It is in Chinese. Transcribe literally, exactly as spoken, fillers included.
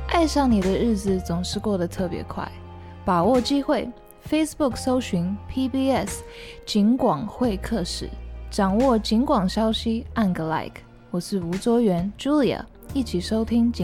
爱上你的日子总是过得特别快，把握机会 ，Facebook 搜寻 P B S 警广会客室，掌握警广消息，按个 like。我是吴卓源 Julia， 一起收听警